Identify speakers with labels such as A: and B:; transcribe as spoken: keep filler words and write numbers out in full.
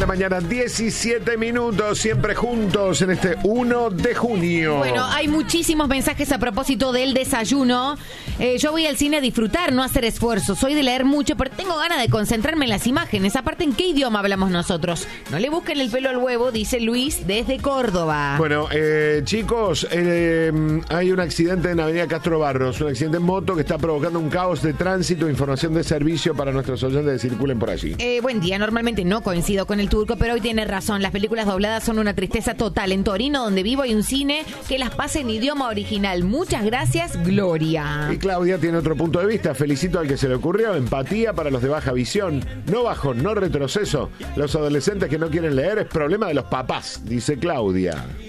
A: mañana, diecisiete minutos, siempre juntos en este uno de junio.
B: Bueno, hay muchísimos mensajes a propósito del desayuno. Eh, yo voy al cine a disfrutar, no a hacer esfuerzo. Soy de leer mucho, pero tengo ganas de concentrarme en las imágenes. Aparte, ¿en qué idioma hablamos nosotros? No le busquen el pelo al huevo, dice Luis desde Córdoba.
A: Bueno, eh, chicos, eh, hay un accidente en Avenida Castro Barros, un accidente en moto que está provocando un caos de tránsito, información de servicio para nuestros oyentes que circulen por allí.
B: Eh, buen día, normalmente no coincido con el turco, pero hoy tiene razón. Las películas dobladas son una tristeza total. En Torino, donde vivo, hay un cine que las pasa en idioma original. Muchas gracias, Gloria.
A: Y Claudia tiene otro punto de vista. Felicito al que se le ocurrió. Empatía para los de baja visión. No bajón, no retroceso. Los adolescentes que no quieren leer es problema de los papás, dice Claudia.